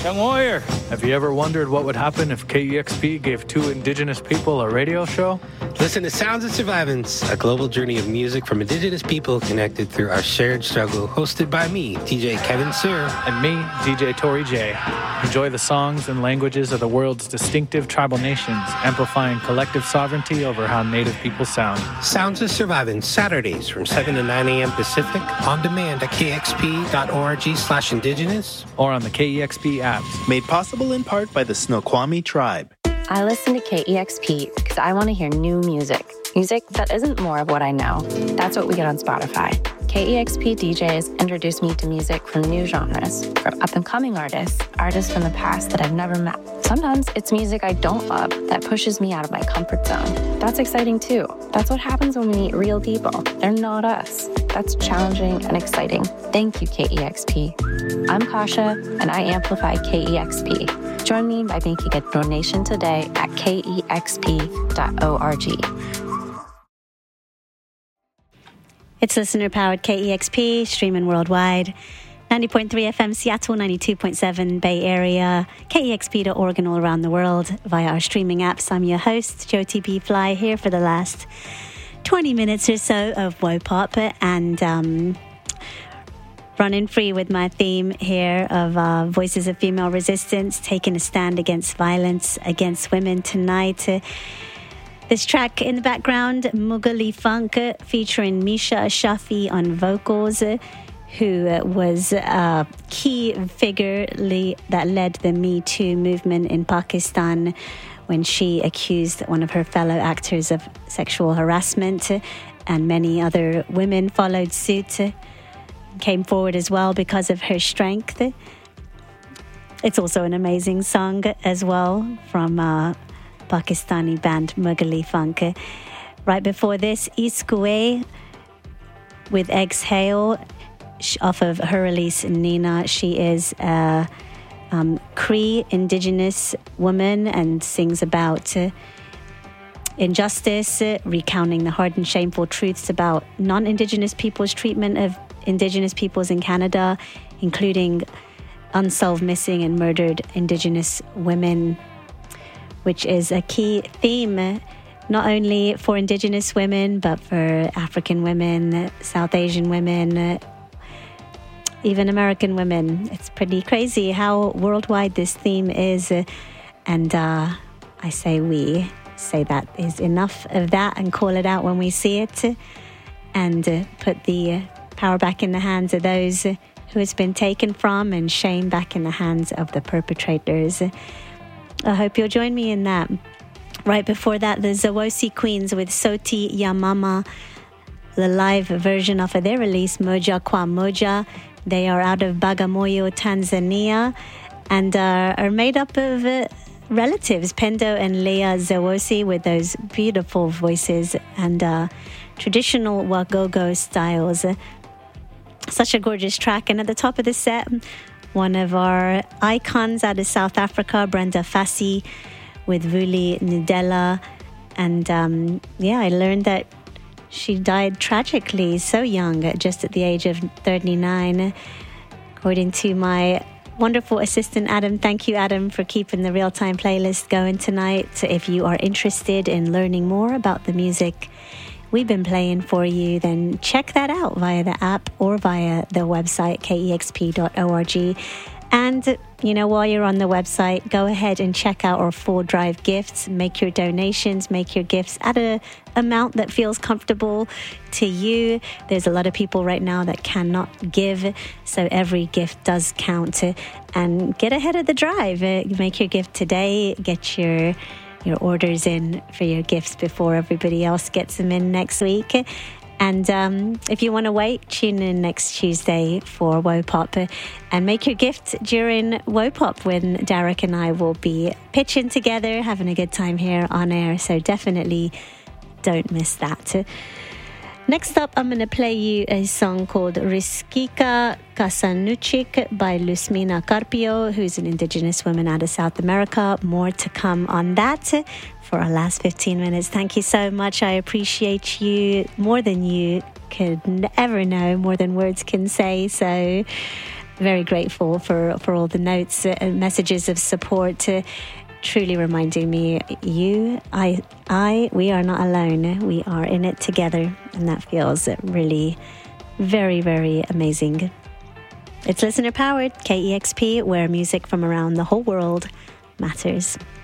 Young Warrior, have you ever wondered what would happen if KEXP gave two indigenous people a radio show? Listen to Sounds of Survivance, a global journey of music from indigenous people connected through our shared struggle, hosted by me, DJ Kevin Sir. And me, DJ Tori J. Enjoy the songs and languages of the world's distinctive tribal nations, amplifying collective sovereignty over how Native people sound. Sounds of Survivance, Saturdays from 7 to 9 a.m. Pacific, on demand at kexp.org/indigenous. Or on the KEXP apps. Made possible in part by the Snoqualmie tribe. I listen to KEXP because I want to hear new music. Music that isn't more of what I know. That's what we get on Spotify. KEXP DJs introduce me to music from new genres, from up-and-coming artists from the past that I've never met. Sometimes it's music I don't love that pushes me out of my comfort zone. That's exciting too. That's what happens when we meet real people. They're not us. That's challenging and exciting. Thank you, KEXP. I'm Kasha, and I amplify KEXP. Join me by making a donation today at kexp.org. It's listener-powered KEXP, streaming worldwide. 90.3 FM Seattle, 92.7 Bay Area, KEXP.org and all around the world via our streaming apps. I'm your host, Jyoti B. Fly, here for the last 20 minutes or so of WOPOP and running free with my theme here of Voices of Female Resistance, taking a stand against violence against women tonight. This track in the background, Mughali Funk, featuring Misha Shafi on vocals, who was a key figure that led the Me Too movement in Pakistan when she accused one of her fellow actors of sexual harassment, and many other women followed suit, came forward as well because of her strength. It's also an amazing song as well from Pakistani band Mughali Funk. Right before this, Iskue with Exhale off of her release Nina. She is a Cree indigenous woman and sings about injustice, recounting the hard and shameful truths about non-indigenous people's treatment of indigenous peoples in Canada, including unsolved missing and murdered indigenous women, which is a key theme, not only for indigenous women, but for African women, South Asian women, even American women. It's pretty crazy how worldwide this theme is. And I say we say that is enough of that and call it out when we see it, and put the power back in the hands of those who it's been taken from, and shame back in the hands of the perpetrators. I hope you'll join me in that. Right before that, the Zawosi Queens with Soti Yamama, the live version of their release, Moja Kwa Moja. They are out of Bagamoyo, Tanzania, and are made up of relatives, Pendo and Leah Zawosi, with those beautiful voices and traditional Wagogo styles. Such a gorgeous track. And at the top of the set, one of our icons out of South Africa, Brenda Fassie, with Vuli Ndela. And I learned that she died tragically, so young, just at the age of 39. According to my wonderful assistant, Adam. Thank you, Adam, for keeping the real-time playlist going tonight. So if you are interested in learning more about the music we've been playing for you, then check that out via the app or via the website, kexp.org. And, while you're on the website, go ahead and check out our full drive gifts. Make your donations, make your gifts at an amount that feels comfortable to you. There's a lot of people right now that cannot give, so every gift does count. And get ahead of the drive. Make your gift today. Get your orders in for your gifts before everybody else gets them in next week. And if you want to wait, tune in next Tuesday for WOPOP and make your gift during WOPOP, when Derek and I will be pitching together, having a good time here on air. So definitely don't miss that. Next up, I'm going to play you a song called Riskika Kasanuchik by Lusmina Carpio, who's an indigenous woman out of South America. More to come on that for our last 15 minutes. Thank you so much. I appreciate you more than you could ever know, more than words can say. So very grateful for all the notes and messages of support, truly reminding me, we are not alone. We are in it together, and that feels really very, very amazing. It's listener powered, KEXP, where music from around the whole world matters.